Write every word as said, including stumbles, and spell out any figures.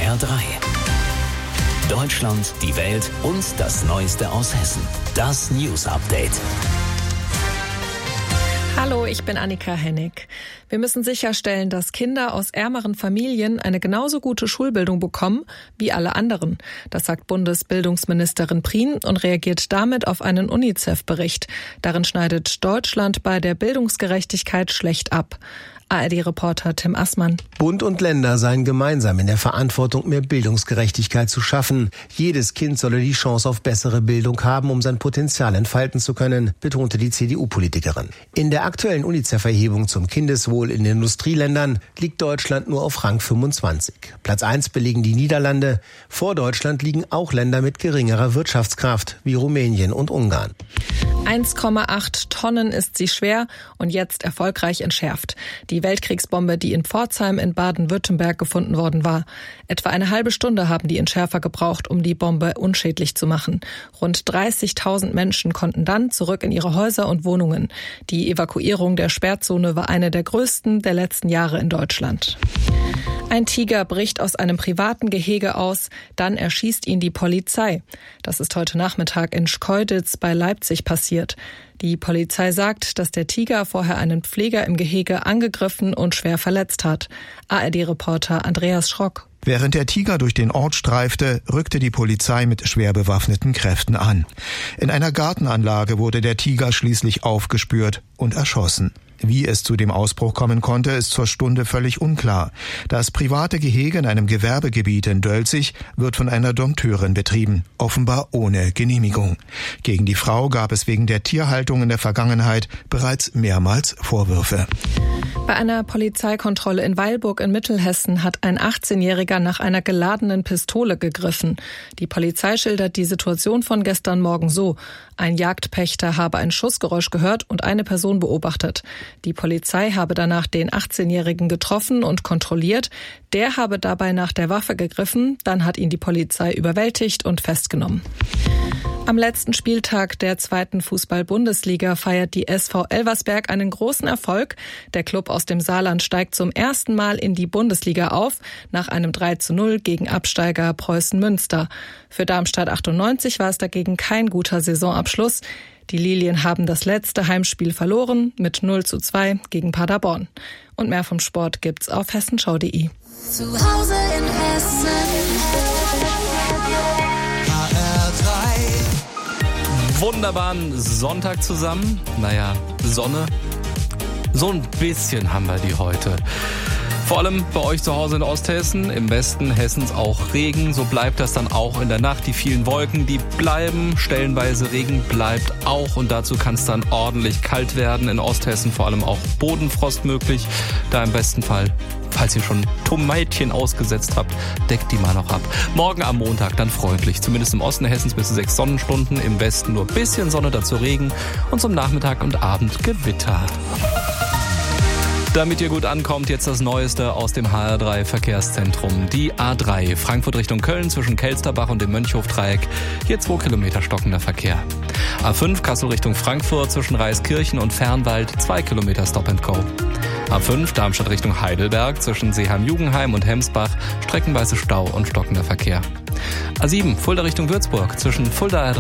R drei. Deutschland, die Welt und das Neueste aus Hessen. Das News Update. Hallo, ich bin Annika Hennig. Wir müssen sicherstellen, dass Kinder aus ärmeren Familien eine genauso gute Schulbildung bekommen wie alle anderen. Das sagt Bundesbildungsministerin Prien und reagiert damit auf einen UNICEF-Bericht. Darin schneidet Deutschland bei der Bildungsgerechtigkeit schlecht ab. A R D-Reporter Tim Assmann. Bund und Länder seien gemeinsam in der Verantwortung, mehr Bildungsgerechtigkeit zu schaffen. Jedes Kind solle die Chance auf bessere Bildung haben, um sein Potenzial entfalten zu können, betonte die C D U-Politikerin. In der aktuellen UNICEF-Erhebung zum Kindeswohl in den Industrieländern liegt Deutschland nur auf Rang fünfundzwanzig. Platz eins belegen die Niederlande. Vor Deutschland liegen auch Länder mit geringerer Wirtschaftskraft, wie Rumänien und Ungarn. eins Komma acht Tonnen ist sie schwer und jetzt erfolgreich entschärft. Die Weltkriegsbombe, die in Pforzheim in Baden-Württemberg gefunden worden war. Etwa eine halbe Stunde haben die Entschärfer gebraucht, um die Bombe unschädlich zu machen. Rund dreißigtausend Menschen konnten dann zurück in ihre Häuser und Wohnungen. Die Evakuierung der Sperrzone war eine der größten der letzten Jahre in Deutschland. Ein Tiger bricht aus einem privaten Gehege aus, dann erschießt ihn die Polizei. Das ist heute Nachmittag in Schkeuditz bei Leipzig passiert. Die Polizei sagt, dass der Tiger vorher einen Pfleger im Gehege angegriffen und schwer verletzt hat. A R D-Reporter Andreas Schrock. Während der Tiger durch den Ort streifte, rückte die Polizei mit schwer bewaffneten Kräften an. In einer Gartenanlage wurde der Tiger schließlich aufgespürt und erschossen. Wie es zu dem Ausbruch kommen konnte, ist zur Stunde völlig unklar. Das private Gehege in einem Gewerbegebiet in Dölzig wird von einer Dompteurin betrieben, offenbar ohne Genehmigung. Gegen die Frau gab es wegen der Tierhaltung in der Vergangenheit bereits mehrmals Vorwürfe. Bei einer Polizeikontrolle in Weilburg in Mittelhessen hat ein achtzehnjähriger nach einer geladenen Pistole gegriffen. Die Polizei schildert die Situation von gestern Morgen so: Ein Jagdpächter habe ein Schussgeräusch gehört und eine Person beobachtet. Die Polizei habe danach den achtzehnjährigen getroffen und kontrolliert. Der habe dabei nach der Waffe gegriffen, dann hat ihn die Polizei überwältigt und festgenommen. Am letzten Spieltag der zweiten Fußball-Bundesliga feiert die S V Elversberg einen großen Erfolg. Der Klub aus dem Saarland steigt zum ersten Mal in die Bundesliga auf, nach einem drei zu null gegen Absteiger Preußen Münster. Für Darmstadt achtundneunzig war es dagegen kein guter Saisonabschluss. Die Lilien haben das letzte Heimspiel verloren mit null zu zwei gegen Paderborn. Und mehr vom Sport gibt's auf hessenschau punkt de. Zu Hause in Hessen. H R drei. Wunderbaren Sonntag zusammen. Naja, Sonne. So ein bisschen haben wir die heute. Vor allem bei euch zu Hause in Osthessen, im Westen Hessens auch Regen. So bleibt das dann auch in der Nacht. Die vielen Wolken, die bleiben. Stellenweise Regen bleibt auch. Und dazu kann es dann ordentlich kalt werden. In Osthessen vor allem auch Bodenfrost möglich. Da im besten Fall, falls ihr schon Tomätchen ausgesetzt habt, deckt die mal noch ab. Morgen am Montag dann freundlich. Zumindest im Osten Hessens bis zu sechs Sonnenstunden. Im Westen nur ein bisschen Sonne, dazu Regen. Und zum Nachmittag und Abend Gewitter. Damit ihr gut ankommt, jetzt das Neueste aus dem H R drei Verkehrszentrum. Die A drei, Frankfurt Richtung Köln zwischen Kelsterbach und dem Mönchhofdreieck. Hier zwei Kilometer stockender Verkehr. A fünf, Kassel Richtung Frankfurt zwischen Reiskirchen und Fernwald, zwei Kilometer Stop and Go. A fünf, Darmstadt Richtung Heidelberg zwischen Seeheim-Jugenheim und Hemsbach, streckenweise Stau und stockender Verkehr. A sieben, Fulda Richtung Würzburg zwischen Fulda